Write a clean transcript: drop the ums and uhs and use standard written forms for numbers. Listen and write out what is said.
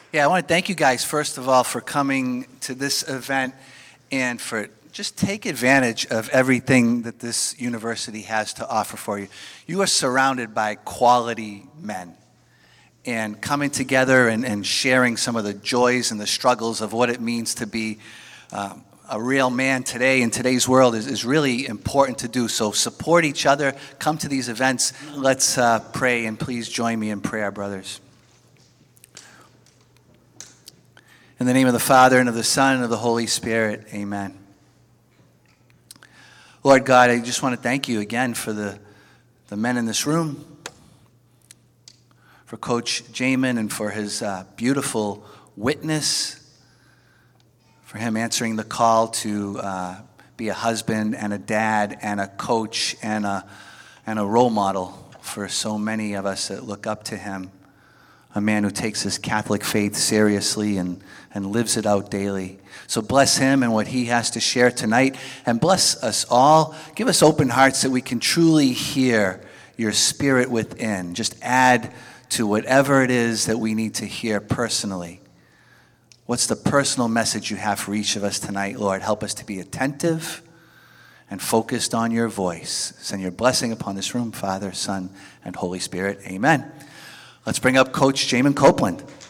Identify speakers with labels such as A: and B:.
A: Yeah, I want to thank you guys, first of all, for coming to this event and for just take advantage of everything that this university has to offer for you. You are surrounded by quality men, and coming together and sharing some of the joys and the struggles of what it means to be a real man today in today's world is really important to do. So support each other, come to these events. Let's pray, and please join me in prayer, brothers. In the name of the Father, and of the Son, and of the Holy Spirit, amen. Lord God, I just want to thank you again for the men in this room, for Coach Jamin and for his beautiful witness, for him answering the call to be a husband and a dad and a coach and a role model for so many of us that look up to him. A man who takes his Catholic faith seriously and lives it out daily. So bless him and what he has to share tonight, and bless us all. Give us open hearts that we can truly hear your spirit within. Just add to whatever it is that we need to hear personally. What's the personal message you have for each of us tonight, Lord? Help us to be attentive and focused on your voice. Send your blessing upon this room, Father, Son, and Holy Spirit. Amen. Let's bring up Coach Jamin Copeland.